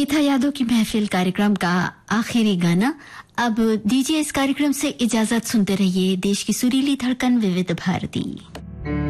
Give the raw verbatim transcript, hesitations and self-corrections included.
ये था यादों की महफिल कार्यक्रम का आखिरी गाना। अब दीजिए इस कार्यक्रम से इजाजत, सुनते रहिए देश की सुरीली धड़कन विविध भारती।